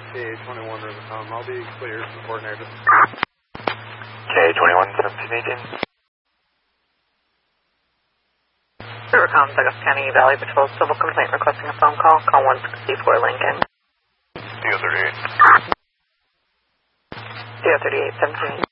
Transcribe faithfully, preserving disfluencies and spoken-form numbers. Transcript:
K twenty-one Rivercom. I'll be clear for coordinated. K twenty-one seventeen eighteen. Rivercom, Douglas County Valley Patrol, civil complaint requesting a phone call. Call one sixty-four Lincoln. D O thirty-eight. D O thirty-eight seventeen.